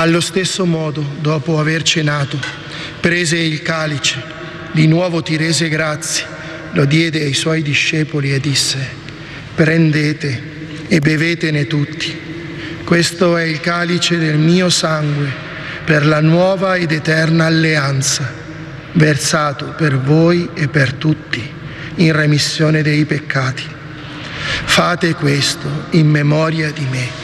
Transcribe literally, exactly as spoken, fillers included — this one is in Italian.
Allo stesso modo, dopo aver cenato, prese il calice, di nuovo ti rese grazie, lo diede ai suoi discepoli e disse: prendete e bevetene tutti. Questo è il calice del mio sangue per la nuova ed eterna alleanza, versato per voi e per tutti in remissione dei peccati. Fate questo in memoria di me.